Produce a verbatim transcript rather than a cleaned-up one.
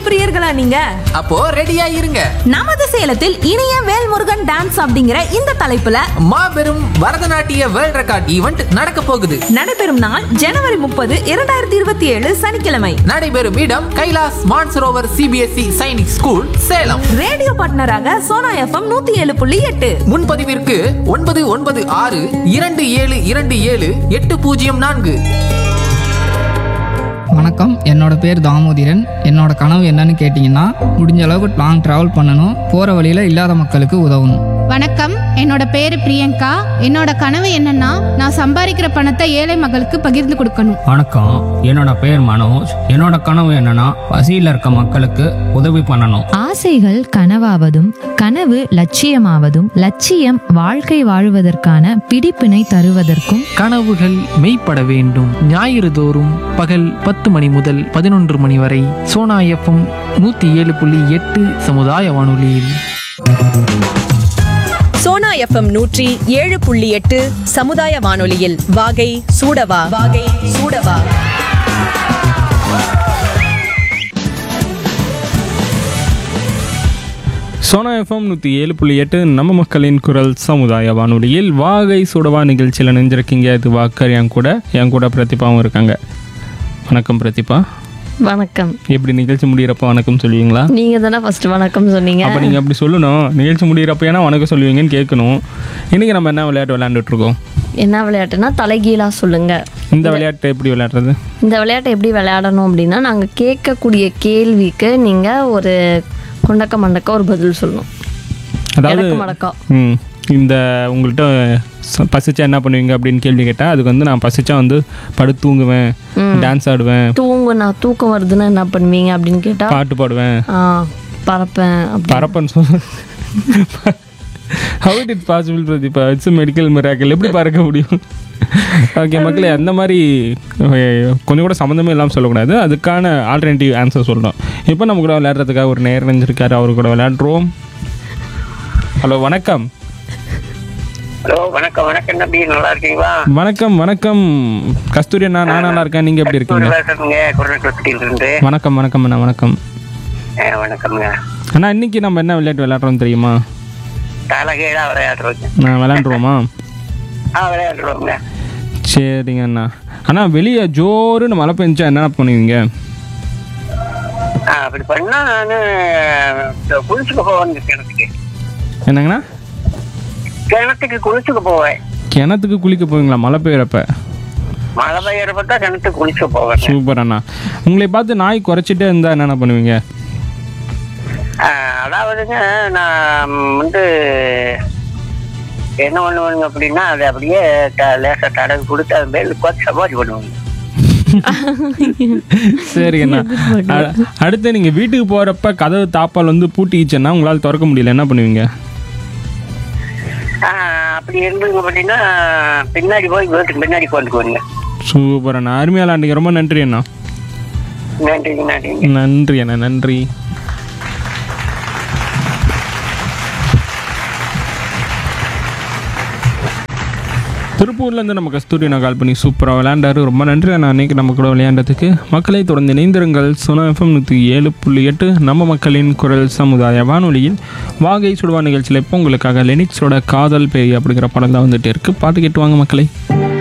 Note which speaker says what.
Speaker 1: பிரியர்களா நீங்க?
Speaker 2: அப்போ ரெடியா இருங்க.
Speaker 1: நமது சேலத்தில் இனிய வேல்முருகன் டான்ஸ் அப்படிங்கிற இந்த தலைப்புல
Speaker 2: மாபெரும் பரதநாட்டிய வேர்ல்ட் ரெக்கார்ட் ஈவெண்ட் நடக்க போகுது.
Speaker 1: நடைபெறும் நாள் ஜனவரி முப்பது இரண்டாயிரத்தி இருபத்தி ஏழு சனிக்கிழமை.
Speaker 2: நடைபெறும் இடம் Kailash Mansarovar CBSE Sainik school, Salem.
Speaker 1: Radio பார்ட்னராக சோனா எஃப்எம் நூத்தி ஏழு புள்ளி எட்டு.
Speaker 2: முன்பதிவிற்கு ஒன்பது ஒன்பது ஆறு இரண்டு ஏழு இரண்டு ஏழு எட்டு பூஜ்ஜியம் நான்கு.
Speaker 3: வணக்கம், என்னோட பேர் தாமோதிரன். என்னோட கனவு என்னன்னு கேட்டிங்கன்னா, முடிஞ்ச அளவுக்கு லாங் ட்ராவல் பண்ணணும், போகிற வழியில் இல்லாத மக்களுக்கு உதவணும்.
Speaker 4: வணக்கம், என்னோட பேரு பிரியங்கா. என்னோட கனவு என்னன்னா, நான் சம்பாதிக்கிற பணத்தை ஏழை மக்களுக்கு பகிர்ந்து கொடுக்கணும்.
Speaker 5: வணக்கம், என்னோட பேர் மனோஜ். என்னோட கனவு என்னன்னா, பசியில் இருக்க மக்களுக்கு உதவி பண்ணணும்.
Speaker 6: ஆசைகள் கனவாவதும் கனவு லட்சியமாவதும் லட்சியம் வாழ்க்கை வாழுவதற்கான பிடிப்பினை தருவதற்கும்
Speaker 7: கனவுகள் மெய்ப்பட வேண்டும். ஞாயிறு தோறும் பகல் பத்து மணி முதல் பதினொன்று மணி வரை சோனா எஃப்எம் நூத்தி ஏழு புள்ளி எட்டு சமுதாய வானொலியில்.
Speaker 8: சோனா எஃப்எம் நூற்றி ஏழு புள்ளி எட்டு சமுதாய வானொலியில் வாகை சூடவா வாகை சூடவா.
Speaker 9: சோனா எஃப்எம் நூற்றி ஏழு புள்ளி எட்டு நம்ம மக்களின் குரல் சமுதாய வானொலியில் வாகை சுடவா நிகழ்ச்சியில் நினைஞ்சிருக்கீங்க. இது வாக்கர் என் கூட என் கூட பிரதிபாவும் இருக்காங்க. வணக்கம் பிரதிபா.
Speaker 10: வணக்கம்.
Speaker 9: எப்படி நிகழ்ச்சி முடிகிறப்ப வணக்கம் சொல்லுவீங்களா?
Speaker 10: நீங்க தானே ஃபர்ஸ்ட் வணக்கம் சொன்னீங்க.
Speaker 9: அப்போ நீங்கள் அப்படி சொல்லணும். நிகழ்ச்சி முடிகிறப்ப ஏன்னா வணக்கம் சொல்லுவீங்கன்னு கேட்கணும். இன்றைக்கி நம்ம என்ன விளையாட்டு விளையாண்டுட்ருக்கோம்?
Speaker 10: என்ன விளையாட்டுனா தலைகீழா சொல்லுங்க.
Speaker 9: இந்த விளையாட்டை எப்படி விளையாடுறது? இந்த
Speaker 10: விளையாட்டை எப்படி விளையாடணும் அப்படின்னா, நாங்கள் கேட்கக்கூடிய கேள்விக்கு நீங்கள் ஒரு கொண்டக்க மண்டக்க ஒரு பதில் சொல்லணும்.
Speaker 9: அதாவது ம் இந்த உங்கள்கிட்ட பசிச்சா என்ன பண்ணுவீங்க அப்படின்னு கேள்வி கேட்டால், அதுக்கு வந்து நான் பசிச்சா வந்து படுத்து தூங்குவேன், டான்ஸ் ஆடுவேன்.
Speaker 10: தூங்கு நான் தூக்கம் வருதுன்னா என்ன பண்ணுவீங்க அப்படின்னு கேட்டால்,
Speaker 9: பாட்டு பாடுவேன்,
Speaker 10: பறப்பேன்.
Speaker 9: பறப்பேன்னு சொல்ல how it is possible Pratibha? It's medical miracle. எப்படி பறக்க முடியும்? ஓகே மக்களே, அந்த மாதிரி கொஞ்சம் கூட சம்மந்தமே இல்லாமல் சொல்லக்கூடாது. அதுக்கான ஆல்டர்னேட்டிவ் ஆன்சர் சொல்லணும். இப்போ நம்ம கூட விளையாடுறதுக்காக ஒரு நேரம் நினைஞ்சிருக்காரு. அவரு கூட விளையாடுறோம். ஹலோ, வணக்கம்.
Speaker 11: ஹலோ, வணக்கம். வணக்கம் தம்பி, நல்லா இருக்கீங்களா?
Speaker 9: வணக்கம் வணக்கம் கஸ்தூரி அண்ணா. நான் நல்லா இருக்கேன். நீங்க எப்படி இருக்கீங்க? வணக்கம் வணக்கம் அண்ணா. வணக்கம்
Speaker 11: வணக்கம்ங்க
Speaker 9: அண்ணா. இன்னைக்கு நம்ம என்ன விளையாட்டு விளையாடுறோம் தெரியுமா?
Speaker 11: தலைகீழா விளையாடுறோம்.
Speaker 9: நான் விளையாண்டுருவோமா?
Speaker 11: விளையாடுறோங்க.
Speaker 9: சரிங்க அண்ணா. அண்ணா, வெளியே ஜோருன்னு மழை பெஞ்சா என்ன பண்ணுவீங்க?
Speaker 11: அப்படி பண்ணா நான் குளிச்சுக்க போவேன். கிணத்துக்கு.
Speaker 9: என்னங்கண்ணா?
Speaker 11: கிணத்துக்கு குளிச்சுக்க போவேன்.
Speaker 9: கிணத்துக்கு குளிக்க போவீங்களா மழை பெய்யறப்ப?
Speaker 11: மழை பெய்யறப்ப தான் கிணத்துக்கு குளிச்சுக்க போவேன்.
Speaker 9: சூப்பர் அண்ணா. உங்களை பார்த்து நாய் குறைச்சிட்டே இருந்தா என்னென்ன பண்ணுவீங்க?
Speaker 11: அதாவதுங்க, நான் வந்து என்ன பண்ணுவேங்க அப்படின்னா, அது அப்படியே லேசா தடவை கொடுத்து அது மேல உட்காந்து சமாளி பண்ணுவாங்க.
Speaker 9: சரிங்கண்ணா. அடுத்து நீங்க வீட்டுக்கு போறப்ப கதவு தாப்பால் வந்து பூட்டிச்சுன்னா உங்களால் திறக்க முடியல, என்ன பண்ணுவீங்க?
Speaker 11: அப்படி இருந்தீங்க அப்படின்னா பின்னாடி போய் வீட்டுக்கு பின்னாடி கொண்டுக்குவீங்க.
Speaker 9: சூப்பர் அண்ணா. அருமையா விளையாண்டீங்க. ரொம்ப நன்றி அண்ணா.
Speaker 11: நன்றிங்க. நன்றி
Speaker 9: நன்றி அண்ணா. நன்றி. திருப்பூர்லேருந்து நம்ம கஸ்தூரி நான் கால் பண்ணி சூப்பராக விளையாண்டாரு. ரொம்ப நன்றி அண்ணா அன்றைக்கி நம்ம கூட விளையாண்டதுக்கு. மக்களை தொடர்ந்து இணைந்திருங்கள். சோனா எஃப்எம் நூற்றி ஏழு புள்ளி எட்டு நம்ம மக்களின் குரல் சமுதாய வானொலியில் வாகை சுடுவா நிகழ்ச்சியில் இப்போ உங்களுக்காக லெனிக்ஸோட காதல் பேய் அப்படிங்கிற படம் தான் வந்துட்டு இருக்குது. பாட்டு கேட்டு வாங்க மக்களை.